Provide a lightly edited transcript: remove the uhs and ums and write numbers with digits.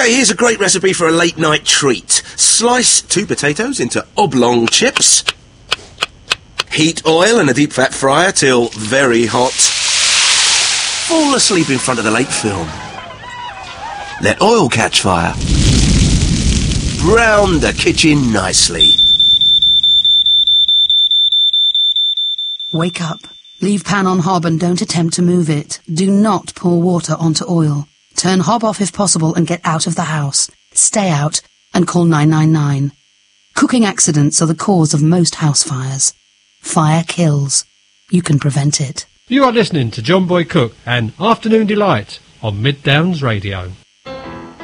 OK, here's a great recipe for a late-night treat. Slice 2 potatoes into oblong chips. Heat oil in a deep-fat fryer till very hot. Fall asleep in front of the late film. Let oil catch fire. Brown the kitchen nicely. Wake up. Leave pan on hob and don't attempt to move it. Do not pour water onto oil. Turn hob off if possible and get out of the house. Stay out and call 999. Cooking accidents are the cause of most house fires. Fire kills. You can prevent it. You are listening to John Boy Cook and Afternoon Delight on Mid Downs Radio.